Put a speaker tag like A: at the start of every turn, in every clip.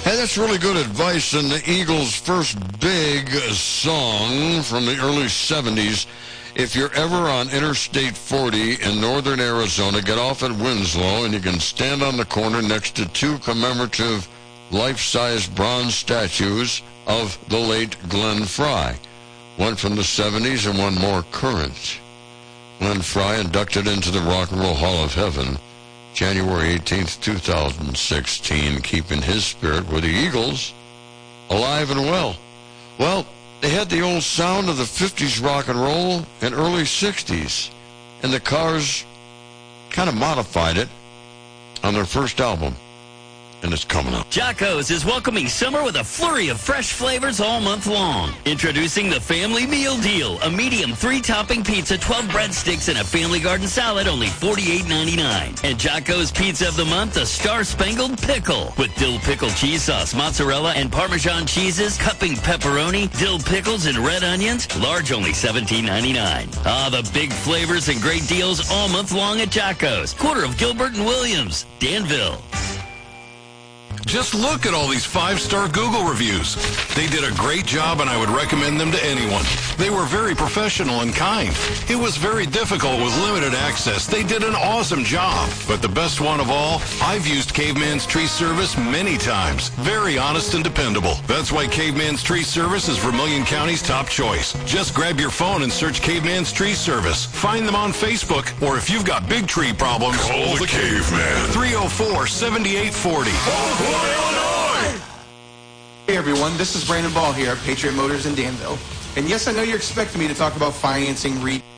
A: Hey, that's really good advice. And the Eagles' first big song from the early 70s. If you're ever on Interstate 40 in northern Arizona, get off at Winslow, and you can stand on the corner next to two commemorative life-size bronze statues of the late Glenn Frey. One from the 70s and one more current. Glenn Frey inducted into the Rock and Roll Hall of Heaven January 18th, 2016, keeping his spirit with the Eagles alive and well. Well, they had the old sound of the 50s rock and roll and early 60s, and the Cars kind of modified it on their first album, and it's coming up.
B: Jocko's is welcoming summer with a flurry of fresh flavors all month long. Introducing the Family Meal Deal, a medium 3-topping pizza, 12 breadsticks, and a Family Garden salad, only $48.99. And Jocko's Pizza of the Month, a Star-Spangled Pickle, with dill pickle cheese sauce, mozzarella, and Parmesan cheeses, cupping pepperoni, dill pickles, and red onions, large only $17.99. Ah, the big flavors and great deals all month long at Jocko's. Corner of Gilbert and Williams, Danville.
C: Just look at all these 5-star Google reviews. They did a great job, and I would recommend them to anyone. They were very professional and kind. It was very difficult with limited access. They did an awesome job. But the best one of all, I've used Caveman's Tree Service many times. Very honest and dependable. That's why Caveman's Tree Service is Vermilion County's top choice. Just grab your phone and search Caveman's Tree Service. Find them on Facebook, or if you've got big tree problems,
D: call the Caveman.
C: 304-7840.
D: Illinois!
E: Hey everyone, this is Brandon Ball here at Patriot Motors in Danville. And yes, I know you're expecting me to talk about financing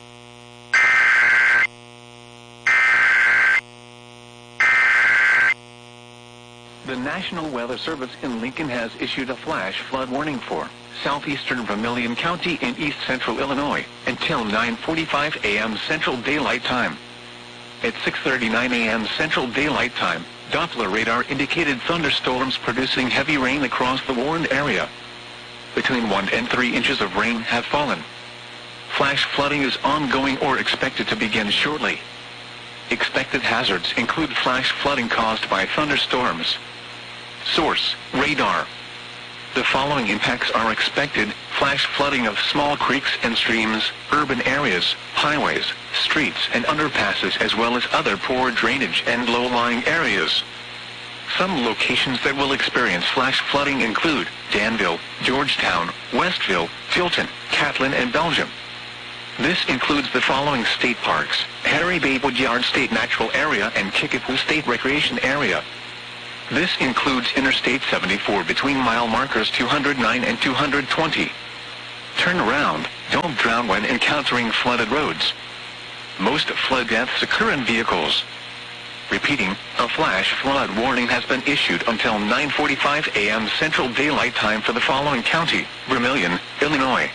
F: The National Weather Service in Lincoln has issued a flash flood warning for southeastern Vermilion County in east central Illinois until 9:45 a.m. Central Daylight Time. At 6:39 a.m. Central Daylight Time, Doppler radar indicated thunderstorms producing heavy rain across the warned area. Between 1 and 3 inches of rain have fallen. Flash flooding is ongoing or expected to begin shortly. Expected hazards include flash flooding caused by thunderstorms. Source: radar. The following impacts are expected: flash flooding of small creeks and streams, urban areas, highways, streets and underpasses, as well as other poor drainage and low-lying areas. Some locations that will experience flash flooding include Danville, Georgetown, Westville, Tilton, Catlin, and Belgium. This includes the following state parks: Harry Bay Woodyard State Natural Area and Kickapoo State Recreation Area. This includes Interstate 74 between mile markers 209 and 220. Turn around, don't drown when encountering flooded roads. Most flood deaths occur in vehicles. Repeating, a flash flood warning has been issued until 9:45 a.m. Central Daylight Time for the following county: Vermilion, Illinois.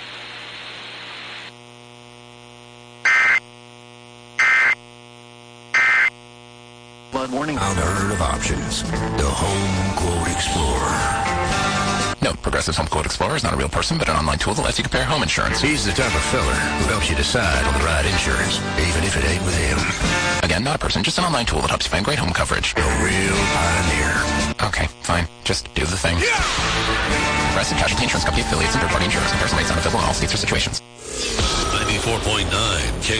F: Flood warning.
G: Alternative options. The Home Quote Explorer.
H: Note, Progressive's Home Quote Explorer is not a real person, but an online tool that lets you compare home insurance.
G: He's the type of fella who helps you decide on the right insurance, even if it ain't with him.
H: Again, not a person, just an online tool that helps you find great home coverage.
G: A real pioneer.
H: Okay, fine. Just do the thing. Yeah! Progressive Casualty Insurance Company affiliates and third-party insurers. Comparison rates not available in all states or situations.
D: 94.9 K